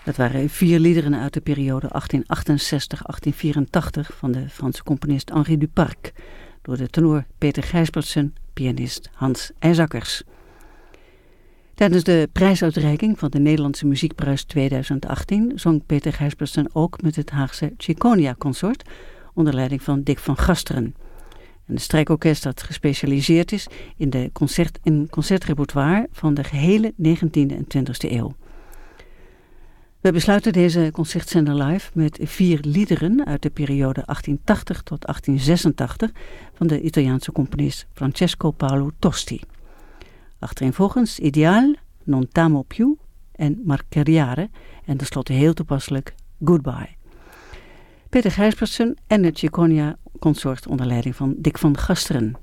Dat waren 4 liederen uit de periode 1868-1884 van de Franse componist Henri Duparc, door de tenor Peter Gijsbertsen, pianist Hans IJsakkers. Tijdens de prijsuitreiking van de Nederlandse Muziekprijs 2018 zong Peter Gijsbertsen ook met het Haagse Ciconia Consort onder leiding van Dick van Gasteren. Een strijkorkest dat gespecialiseerd is in de concertrepertoire van de gehele 19e en 20e eeuw. We besluiten deze concertzender live met 4 liederen uit de periode 1880 tot 1886 van de Italiaanse componist Francesco Paolo Tosti. Achtereenvolgens Ideal, Non t'amo più en Marcariare en tenslotte heel toepasselijk Goodbye. Peter Gijsbertsen en het Ciconia Consort onder leiding van Dick van Gasteren.